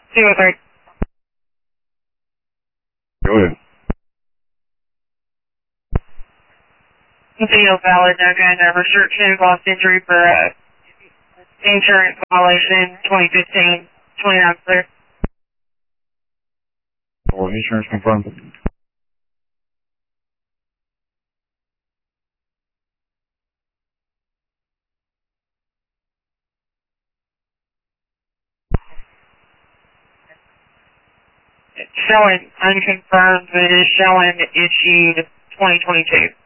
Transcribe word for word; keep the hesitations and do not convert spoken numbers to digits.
two oh three. Go ahead. Video valid, no good. Uh, restriction, lost injury for uh, insurance violation, twenty fifteen, twenty-nine clear. Or insurance confirmed. It's showing unconfirmed, but it is showing issued twenty twenty-two.